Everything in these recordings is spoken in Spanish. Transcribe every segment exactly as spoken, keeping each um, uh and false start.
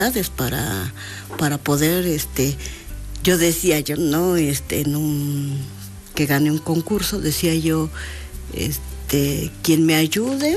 para, para poder, este, yo decía yo, no, este, en un, que gane un concurso, decía yo, este, quien me ayude,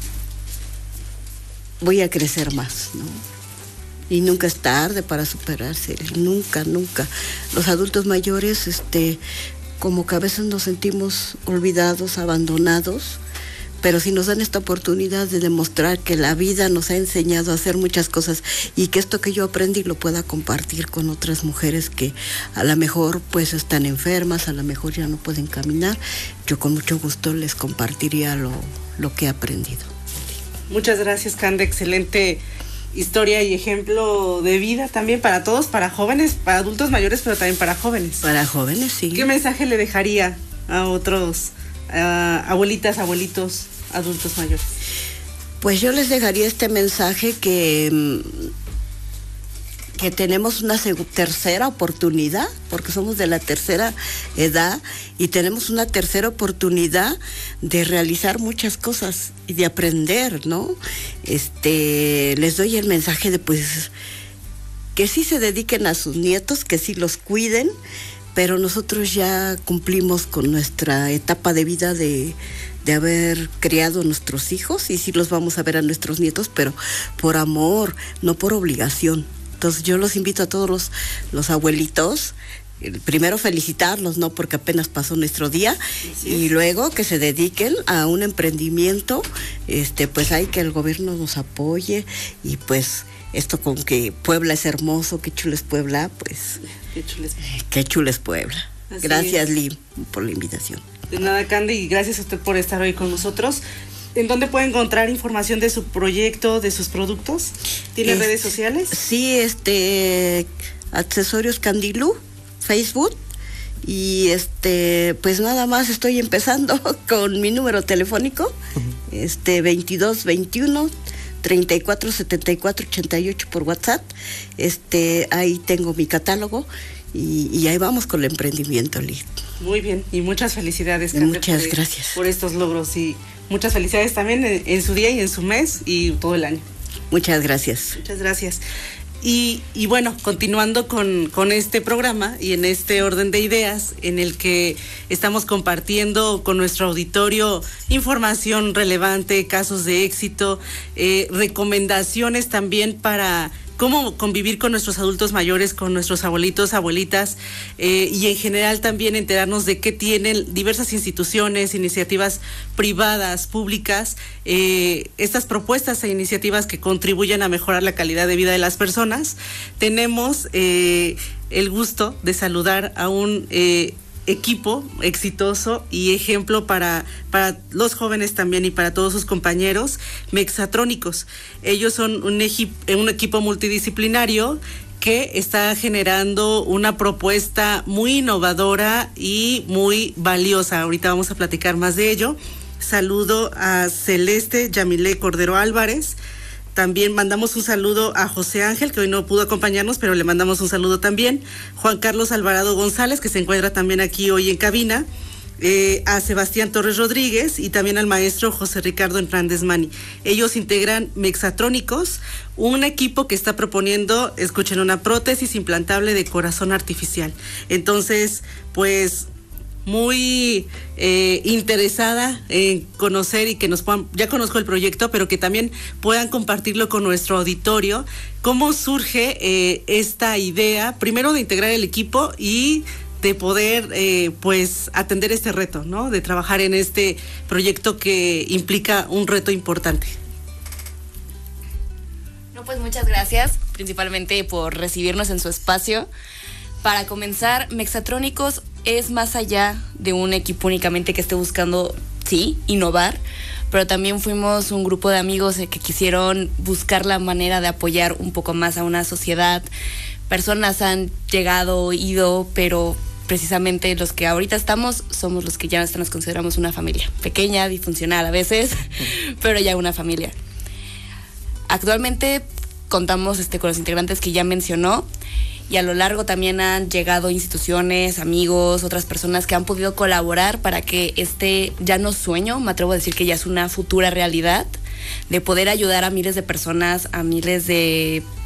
voy a crecer más, ¿no? Y nunca es tarde para superarse, nunca, nunca. Los adultos mayores, este, como que a veces nos sentimos olvidados, abandonados, pero si nos dan esta oportunidad de demostrar que la vida nos ha enseñado a hacer muchas cosas y que esto que yo aprendí lo pueda compartir con otras mujeres que a lo mejor pues están enfermas, a lo mejor ya no pueden caminar, yo con mucho gusto les compartiría lo, lo que he aprendido. Muchas gracias, Cande, excelente historia y ejemplo de vida también para todos, para jóvenes, para adultos mayores, pero también para jóvenes. Para jóvenes, sí. ¿Qué mensaje le dejaría a otros uh, abuelitas, abuelitos, adultos mayores? Pues yo les dejaría este mensaje que, que tenemos una tercera oportunidad, porque somos de la tercera edad y tenemos una tercera oportunidad de realizar muchas cosas y de aprender, ¿no? Este, les doy el mensaje de pues que sí se dediquen a sus nietos, que sí los cuiden, pero nosotros ya cumplimos con nuestra etapa de vida de, de haber criado nuestros hijos y sí los vamos a ver a nuestros nietos, pero por amor, no por obligación. Entonces yo los invito a todos los, los abuelitos, primero felicitarlos, ¿no? Porque apenas pasó nuestro día, y luego que se dediquen a un emprendimiento, este, pues hay que el gobierno nos apoye, y pues esto con que Puebla es hermoso, qué chulo es Puebla, pues qué chulo es, qué chulo es Puebla. Así gracias, es. Lim, por la invitación. De nada, Candy, y gracias a usted por estar hoy con nosotros. ¿En dónde puede encontrar información de su proyecto, de sus productos? ¿Tiene es, redes sociales? Sí, este, Accesorios Candilú, Facebook, y este, pues nada más estoy empezando con mi número telefónico, uh-huh. este, veintidós veintiuno treinta y cuatro setenta y cuatro ochenta y ocho por WhatsApp, este, ahí tengo mi catálogo, y, y ahí vamos con el emprendimiento, Liz. Muy bien, y muchas felicidades, Cande, muchas por, gracias por estos logros, y muchas felicidades también en, en su día y en su mes y todo el año. Muchas gracias. Muchas gracias. Y, y bueno, continuando con, con este programa y en este orden de ideas en el que estamos compartiendo con nuestro auditorio información relevante, casos de éxito, eh, recomendaciones también para cómo convivir con nuestros adultos mayores, con nuestros abuelitos, abuelitas, eh, y en general también enterarnos de qué tienen diversas instituciones, iniciativas privadas, públicas, eh, estas propuestas e iniciativas que contribuyen a mejorar la calidad de vida de las personas. Tenemos eh, el gusto de saludar a un eh, equipo exitoso y ejemplo para, para los jóvenes también y para todos sus compañeros, Mexatrónicos. Ellos son un, eji- un equipo multidisciplinario que está generando una propuesta muy innovadora y muy valiosa. Ahorita vamos a platicar más de ello. Saludo a Celeste Yamilé Cordero Álvarez. También mandamos un saludo a José Ángel, que hoy no pudo acompañarnos, pero le mandamos un saludo también. Juan Carlos Alvarado González, que se encuentra también aquí hoy en cabina. Eh, a Sebastián Torres Rodríguez y también al maestro José Ricardo Hernández Mani. Ellos integran Mexatrónicos, un equipo que está proponiendo, escuchen, una prótesis implantable de corazón artificial. Entonces, pues muy eh, interesada en conocer y que nos puedan, ya conozco el proyecto, pero que también puedan compartirlo con nuestro auditorio. ¿Cómo surge eh, esta idea, primero de integrar el equipo y de poder eh, pues atender este reto, ¿no? De trabajar en este proyecto que implica un reto importante? No, pues muchas gracias, principalmente por recibirnos en su espacio. Para comenzar, Mexatrónicos es más allá de un equipo únicamente que esté buscando, sí, innovar, pero también fuimos un grupo de amigos que quisieron buscar la manera de apoyar un poco más a una sociedad. Personas han llegado, ido, pero precisamente los que ahorita estamos somos los que ya nos consideramos una familia, pequeña, disfuncional a veces, pero ya una familia. Actualmente contamos este, con los integrantes que ya mencionó, y a lo largo también han llegado instituciones, amigos, otras personas que han podido colaborar para que este ya no sueño, me atrevo a decir que ya es una futura realidad, de poder ayudar a miles de personas, a miles de